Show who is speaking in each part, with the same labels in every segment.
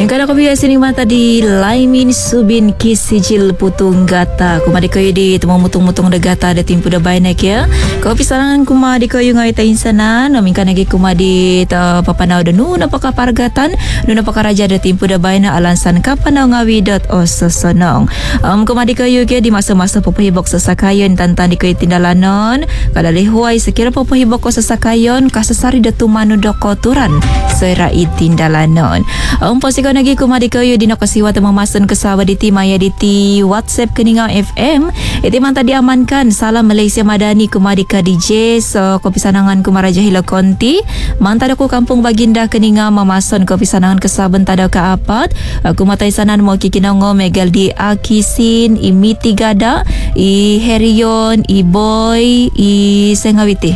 Speaker 1: Kada ko biya sinima tadi Laimin Subin Kisijil Putung Gata. Kuma di kayo di tumutong-mutong da gata da timpu da bayan ya. Kau pisangan kuma di kayo ngay ta insanan. Namingkan lagi kuma di papanaw da nuna pakapargatan. Nuna pakaraja da timpu da bayan alansan kapanaw ngawi.o sosonong. Kuma di kayo kaya di masa-masa papahibok sa sakayon tantan di kayo tindalanon. Kada lihuay sekira papahibok ko sa sakayon kasasari da tumano da koturan. Sera itindalanon. Pasiko nagi kumadi kayo di nakasiwa ta mamason kasawa di Maya di WhatsApp Keninga FM. Iti man tadi amankan salam Malaysia Madani kumadi ka DJ so kopisanangan kumaraja Hilo Konti. Mantada ko kampung Baginda Keninga mamason kopisanangan kasaban tada kaapat. Kumatay sanan mo kikinango megal di Akisin, i Mitigada, i Herion, i Boy, i Sengawiti.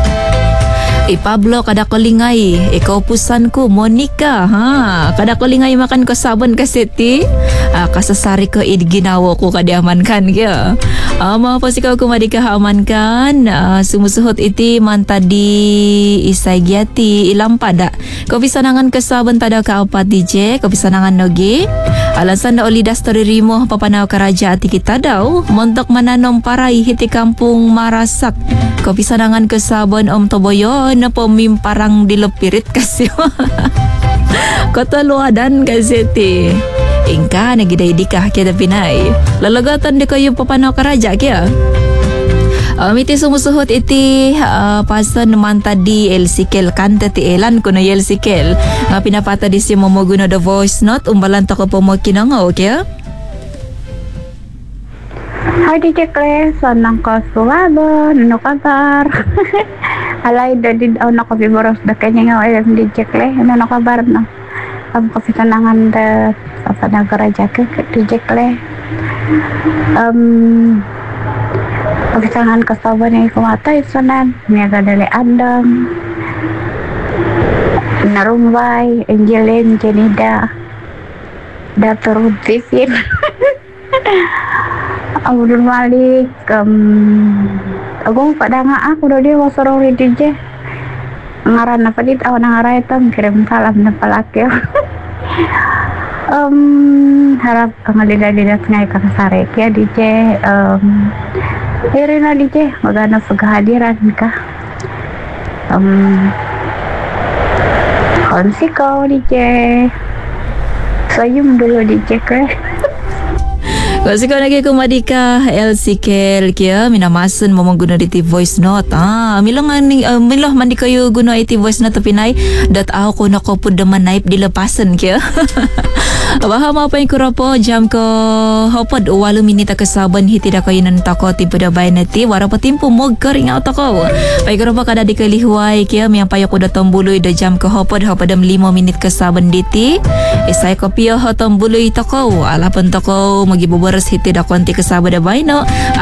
Speaker 1: Pablo kada ko lingay ikaw pusan ko Monica kada ko lingay makan ko sabon kaseti kasasari ko ginawa ko kada amankan kaya mga pasikaw ko madika amankan sumusuhot iti man tadi isay gyati ilampada ko pisanangan kasabon tada kaapat DJ ko pisanangan nogi alasan na olidas taririmo papanaw karaja ati kita daw montok mananom paray hiti kampung Marasak ko pisanangan kasabon Toboyon na pamimparang dilepirit kasi kataluadan kasi ti ingka nagiday di ka kaya Pinay lalagatan di kayo papanaw karaja kaya iti sumusuhot iti pasan naman tadi Elsikel kanta ti Elan kuno Elsikel nga pinapata di si momoguno the voice note umbalan to ko po mo kinangaw kaya
Speaker 2: Hi DJ Kle, sanang kasuwado, ano kabar? Alay dadid aw na kopi boros da kanya nga alam DJ Kle, ano kabar no? Kopi kanangan da sa nagaraja ke DJ Kle. Kopi kanangan kasawa ni kumatay sanan, niya gadali andam. Narumbay, Angeline, Janida, Dato Rudifin. Abdul Malik agong pada nga ako do di wasoro DJ ngaran na palit ako nangaray tam kirim salam na palaki harap kamalila-lilat ngay kakasari kaya DJ hiri na DJ magana sa kahadiran ka konsiko DJ sayum dulu DJ kre
Speaker 1: kasi ko nagi kumadika Elsikel kaya minamasan mo guna iti voice note milah man di kayo guna iti voice note Pinay dat ako ko nakopod naman naip dilapasan kaya baha mapay ko po jam ko hopod 8 minita kasaban hiti da kayo ng tako ti padabay na ti wara patimpo mog ka ring out ako pay ko pa kada di kalihuay kaya miyang payo ko da tombuloy da jam ko hopod 5 minit kasaban diti isay ko piyo ho tombuloy tako alapan tako magibubaras hiti da konti kasaba da bay no